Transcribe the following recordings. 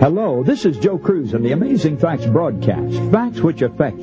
Hello, this is Joe Cruz in the Amazing Facts broadcast, facts which affect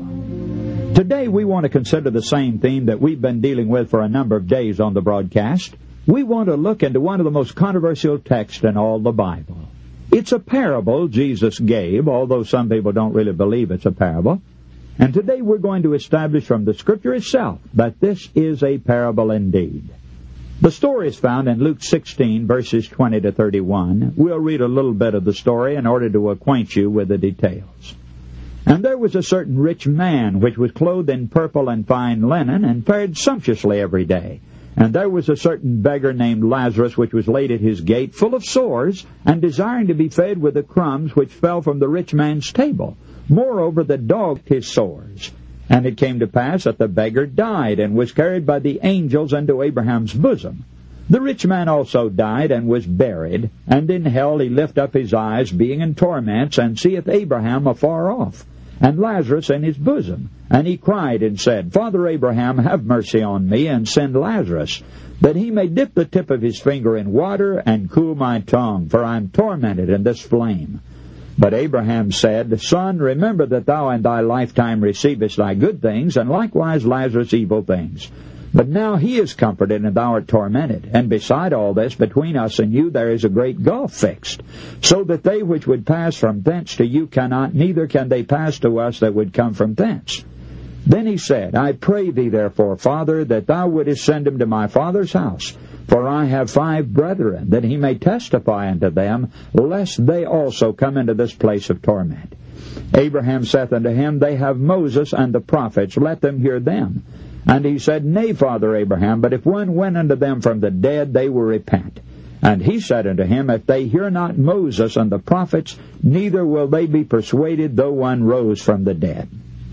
you. Today we want to consider the same theme that we've been dealing with for a number of days on the broadcast. We want to look into one of the most controversial texts in all the Bible. It's a parable Jesus gave, although some people don't really believe it's a parable. And today we're going to establish from the Scripture itself that this is a parable indeed. The story is found in Luke 16, verses 20 to 31. We'll read a little bit of the story in order to acquaint you with the details. And there was a certain rich man which was clothed in purple and fine linen, and fared sumptuously every day. And there was a certain beggar named Lazarus, which was laid at his gate, full of sores, and desiring to be fed with the crumbs which fell from the rich man's table. Moreover, the dog ate his sores. And it came to pass that the beggar died, and was carried by the angels into Abraham's bosom. The rich man also died, and was buried. And in hell he lift up his eyes, being in torments, and seeth Abraham afar off, and Lazarus in his bosom. And he cried and said, Father Abraham, have mercy on me, and send Lazarus, that he may dip the tip of his finger in water, and cool my tongue, for I am tormented in this flame. But Abraham said, Son, remember that thou in thy lifetime receivest thy good things, and likewise Lazarus evil things. But now he is comforted, and thou art tormented. And beside all this, between us and you there is a great gulf fixed, so that they which would pass from thence to you cannot, neither can they pass to us that would come from thence. Then he said, I pray thee therefore, Father, that thou wouldest send him to my father's house. For I have 5 brethren, that he may testify unto them, lest they also come into this place of torment. Abraham saith unto him, They have Moses and the prophets, let them hear them. And he said, Nay, Father Abraham, but if one went unto them from the dead, they will repent. And he said unto him, If they hear not Moses and the prophets, neither will they be persuaded, though one rose from the dead.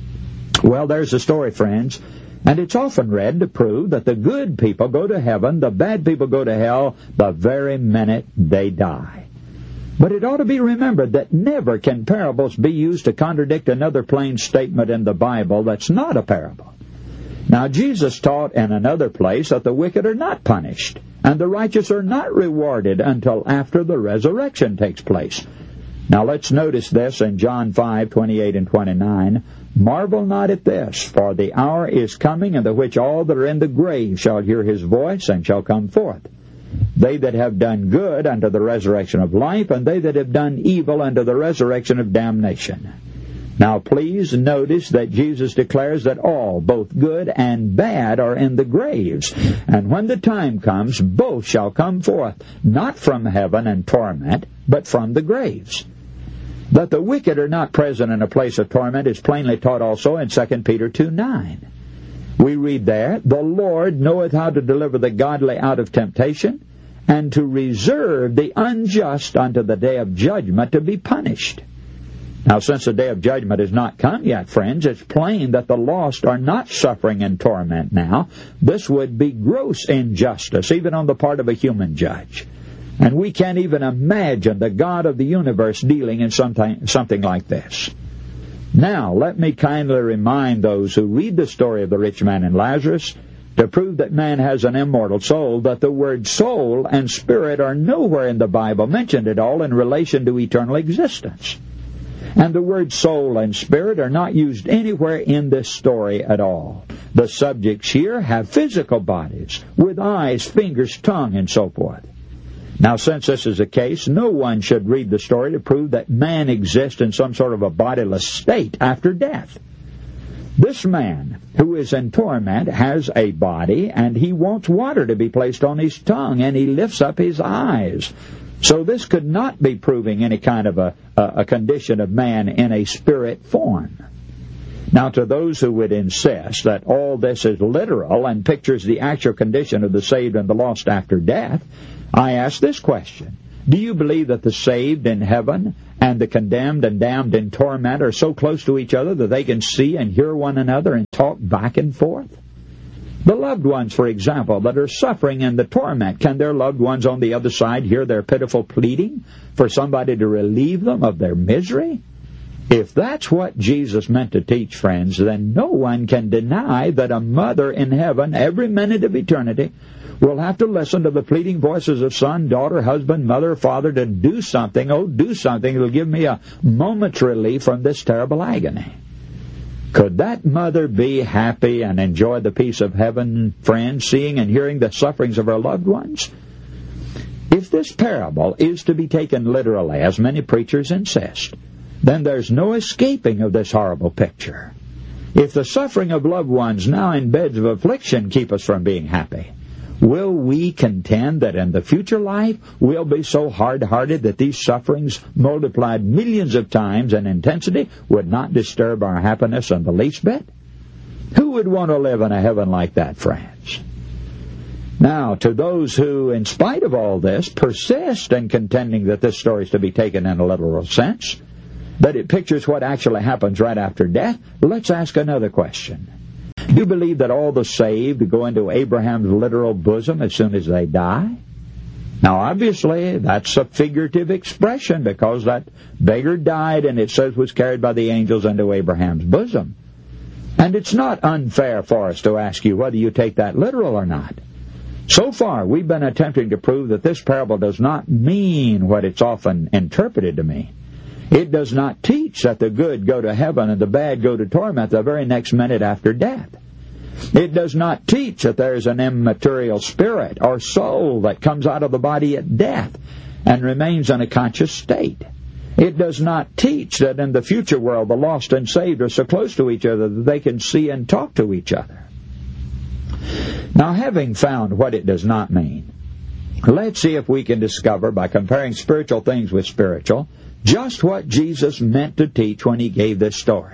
Well, there's the story, friends. And it's often read to prove that the good people go to heaven, the bad people go to hell the very minute they die. But it ought to be remembered that never can parables be used to contradict another plain statement in the Bible that's not a parable. Now, Jesus taught in another place that the wicked are not punished, and the righteous are not rewarded until after the resurrection takes place. Now, let's notice this in John 5:28 and 29. Marvel not at this, for the hour is coming in the which all that are in the grave shall hear his voice, and shall come forth. They that have done good unto the resurrection of life, and they that have done evil unto the resurrection of damnation. Now please notice that Jesus declares that all, both good and bad, are in the graves. And when the time comes, both shall come forth, not from heaven and torment, but from the graves. That the wicked are not present in a place of torment is plainly taught also in 2 Peter 2:9. We read there, The Lord knoweth how to deliver the godly out of temptation, and to reserve the unjust unto the day of judgment to be punished. Now, since the day of judgment has not come yet, friends, it's plain that the lost are not suffering in torment now. This would be gross injustice, even on the part of a human judge. And we can't even imagine the God of the universe dealing in something like this. Now, let me kindly remind those who read the story of the rich man and Lazarus, to prove that man has an immortal soul, that the words soul and spirit are nowhere in the Bible mentioned at all in relation to eternal existence. And the words soul and spirit are not used anywhere in this story at all. The subjects here have physical bodies, with eyes, fingers, tongue, and so forth. Now, since this is the case, no one should read the story to prove that man exists in some sort of a bodiless state after death. This man, who is in torment, has a body, and he wants water to be placed on his tongue, and he lifts up his eyes. So this could not be proving any kind of a condition of man in a spirit form. Now, to those who would insist that all this is literal and pictures the actual condition of the saved and the lost after death, I ask this question. Do you believe that the saved in heaven and the condemned and damned in torment are so close to each other that they can see and hear one another and talk back and forth? The loved ones, for example, that are suffering in the torment, can their loved ones on the other side hear their pitiful pleading for somebody to relieve them of their misery? If that's what Jesus meant to teach, friends, then no one can deny that a mother in heaven every minute of eternity will have to listen to the pleading voices of son, daughter, husband, mother, father to do something. Oh, do something. It'll give me a moment's relief from this terrible agony. Could that mother be happy and enjoy the peace of heaven, friends, seeing and hearing the sufferings of her loved ones? If this parable is to be taken literally, as many preachers insist, then there's no escaping of this horrible picture. If the suffering of loved ones now in beds of affliction keep us from being happy, will we contend that in the future life we'll be so hard-hearted that these sufferings, multiplied millions of times in intensity, would not disturb our happiness in the least bit? Who would want to live in a heaven like that, friends? Now, to those who, in spite of all this, persist in contending that this story is to be taken in a literal sense, that it pictures what actually happens right after death, let's ask another question. Do you believe that all the saved go into Abraham's literal bosom as soon as they die? Now, obviously, that's a figurative expression because that beggar died and it says was carried by the angels into Abraham's bosom. And it's not unfair for us to ask you whether you take that literal or not. So far, we've been attempting to prove that this parable does not mean what it's often interpreted to mean. It does not teach that the good go to heaven and the bad go to torment the very next minute after death. It does not teach that there is an immaterial spirit or soul that comes out of the body at death and remains in a conscious state. It does not teach that in the future world the lost and saved are so close to each other that they can see and talk to each other. Now, having found what it does not mean, let's see if we can discover, by comparing spiritual things with spiritual, just what Jesus meant to teach when he gave this story.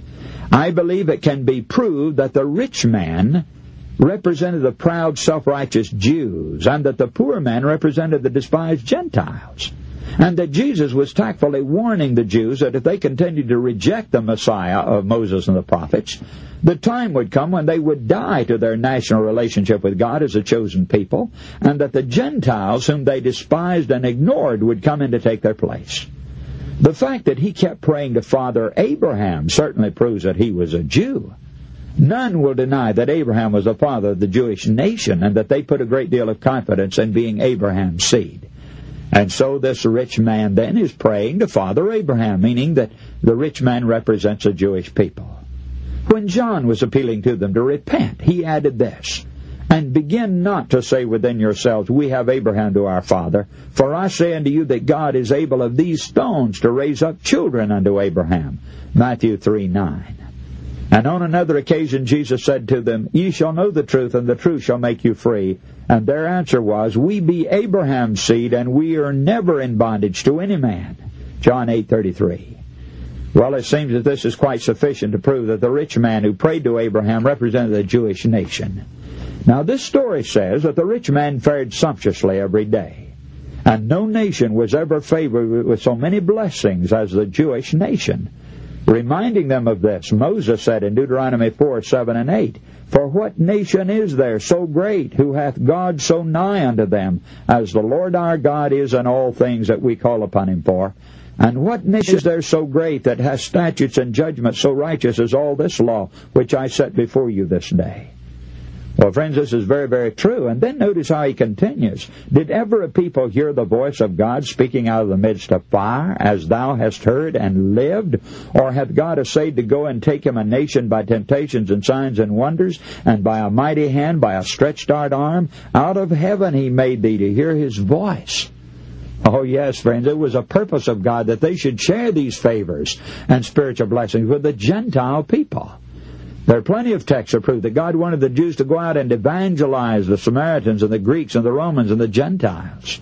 I believe it can be proved that the rich man represented the proud, self-righteous Jews, and that the poor man represented the despised Gentiles, and that Jesus was tactfully warning the Jews that if they continued to reject the Messiah of Moses and the prophets, the time would come when they would die to their national relationship with God as a chosen people, and that the Gentiles whom they despised and ignored would come in to take their place. The fact that he kept praying to Father Abraham certainly proves that he was a Jew. None will deny that Abraham was the father of the Jewish nation and that they put a great deal of confidence in being Abraham's seed. And so this rich man then is praying to Father Abraham, meaning that the rich man represents the Jewish people. When John was appealing to them to repent, he added this, "And begin not to say within yourselves, we have Abraham to our father. For I say unto you that God is able of these stones to raise up children unto Abraham." Matthew 3:9. And on another occasion Jesus said to them, "Ye shall know the truth, and the truth shall make you free." And their answer was, "We be Abraham's seed, and we are never in bondage to any man." John 8:33. Well, it seems that this is quite sufficient to prove that the rich man who prayed to Abraham represented the Jewish nation. Now, this story says that the rich man fared sumptuously every day, and no nation was ever favored with so many blessings as the Jewish nation. Reminding them of this, Moses said in Deuteronomy 4:7 and 8, "For what nation is there so great, who hath God so nigh unto them, as the Lord our God is in all things that we call upon him for? And what nation is there so great, that hath statutes and judgments so righteous as all this law, which I set before you this day?" Well, friends, this is very, very true. And then notice how he continues. "Did ever a people hear the voice of God speaking out of the midst of fire, as thou hast heard and lived? Or hath God essayed to go and take him a nation by temptations and signs and wonders, and by a mighty hand, by a stretched out arm? Out of heaven he made thee to hear his voice." Oh, yes, friends, it was a purpose of God that they should share these favors and spiritual blessings with the Gentile people. There are plenty of texts that prove that God wanted the Jews to go out and evangelize the Samaritans and the Greeks and the Romans and the Gentiles.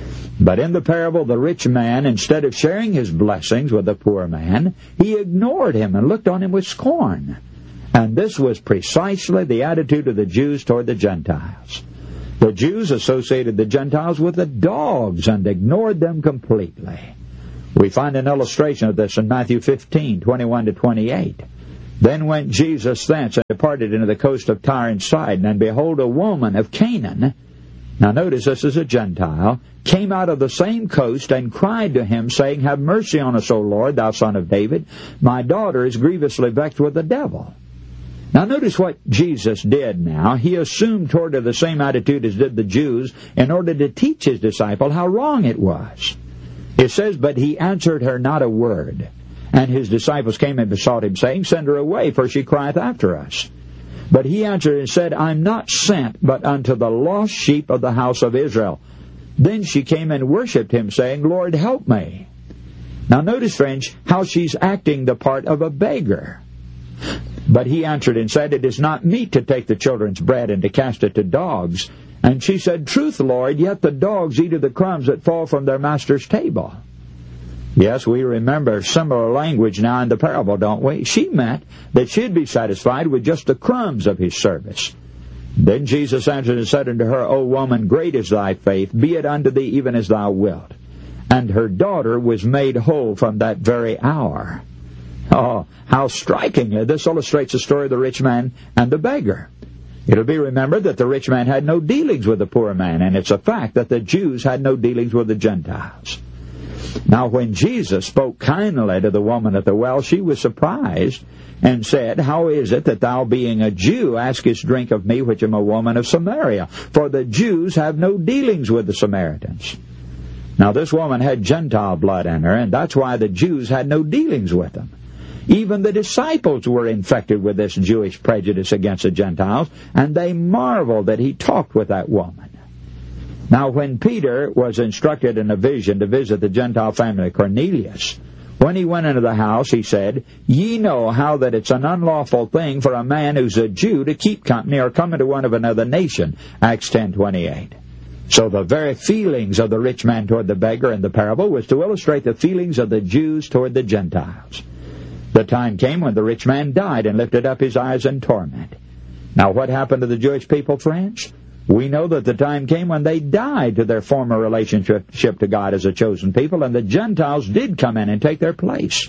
But in the parable, the rich man, instead of sharing his blessings with the poor man, he ignored him and looked on him with scorn. And this was precisely the attitude of the Jews toward the Gentiles. The Jews associated the Gentiles with the dogs and ignored them completely. We find an illustration of this in Matthew 15:21 to 28. "Then went Jesus thence and departed into the coast of Tyre and Sidon, and behold, a woman of Canaan," now notice this is a Gentile, "came out of the same coast and cried to him, saying, Have mercy on us, O Lord, thou son of David. My daughter is grievously vexed with the devil." Now notice what Jesus did now. He assumed toward her the same attitude as did the Jews in order to teach his disciple how wrong it was. It says, "But he answered her not a word. And his disciples came and besought him, saying, Send her away, for she crieth after us. But he answered and said, I'm not sent, but unto the lost sheep of the house of Israel. Then she came and worshipped him, saying, Lord, help me." Now notice, friends, how she's acting the part of a beggar. But he answered and said, It is not meet to take the children's bread and to cast it to dogs. And she said, Truth, Lord, yet the dogs eat of the crumbs that fall from their master's table. Yes, we remember similar language now in the parable, don't we? She meant that she'd be satisfied with just the crumbs of his service. Then Jesus answered and said unto her, O woman, great is thy faith, be it unto thee even as thou wilt. And her daughter was made whole from that very hour. Oh, how strikingly this illustrates the story of the rich man and the beggar. It'll be remembered that the rich man had no dealings with the poor man, and it's a fact that the Jews had no dealings with the Gentiles. Now, when Jesus spoke kindly to the woman at the well, she was surprised and said, How is it that thou, being a Jew, askest drink of me, which am a woman of Samaria? For the Jews have no dealings with the Samaritans. Now, this woman had Gentile blood in her, and that's why the Jews had no dealings with them. Even the disciples were infected with this Jewish prejudice against the Gentiles, and they marveled that he talked with that woman. Now, when Peter was instructed in a vision to visit the Gentile family of Cornelius, when he went into the house, he said, Ye know how that it's an unlawful thing for a man who's a Jew to keep company or come into one of another nation. Acts 10:28. So the very feelings of the rich man toward the beggar in the parable was to illustrate the feelings of the Jews toward the Gentiles. The time came when the rich man died and lifted up his eyes in torment. Now, what happened to the Jewish people, friends? We know that the time came when they died to their former relationship to God as a chosen people, and the Gentiles did come in and take their place.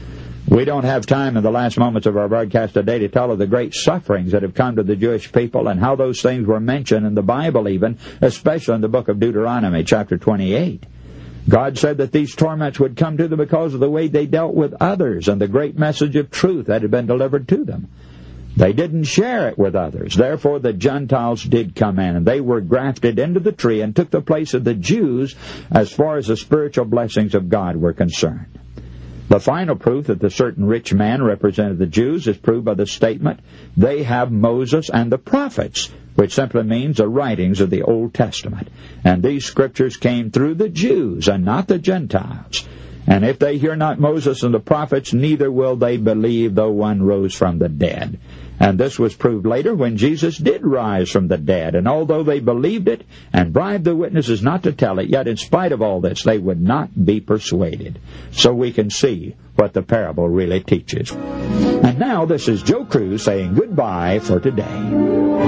We don't have time in the last moments of our broadcast today to tell of the great sufferings that have come to the Jewish people and how those things were mentioned in the Bible even, especially in the book of Deuteronomy, chapter 28. God said that these torments would come to them because of the way they dealt with others and the great message of truth that had been delivered to them. They didn't share it with others. Therefore, the Gentiles did come in, and they were grafted into the tree and took the place of the Jews as far as the spiritual blessings of God were concerned. The final proof that the certain rich man represented the Jews is proved by the statement, They have Moses and the prophets, which simply means the writings of the Old Testament. And these scriptures came through the Jews and not the Gentiles. And if they hear not Moses and the prophets, neither will they believe, though one rose from the dead. And this was proved later when Jesus did rise from the dead. And although they believed it and bribed the witnesses not to tell it, yet in spite of all this, they would not be persuaded. So we can see what the parable really teaches. And now this is Joe Cruz saying goodbye for today.